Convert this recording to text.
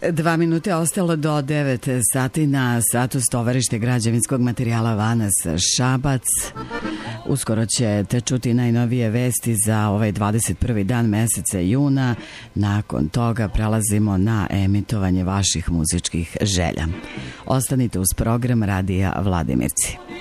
2 minute ostalo do 9 sati na satu Stovarište građevinskog materijala Vanas Šabac. Uskoro ćete čuti najnovije vesti za ovaj 21. dan meseca juna. Nakon toga prelazimo na emitovanje vaših muzičkih želja. Ostanite uz program Radija Vladimirci.